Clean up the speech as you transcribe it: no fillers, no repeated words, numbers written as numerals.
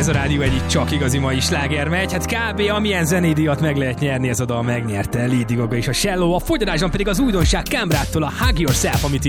ez a rádió egyik csak igazi mai sláger megy. Hát kb. Amilyen zenédíjat meg lehet nyerni, ez a dal megnyerte Lady Gaga és a Shallow, a fogyarásban pedig az újdonság Cambrától a Hug Yourself, amit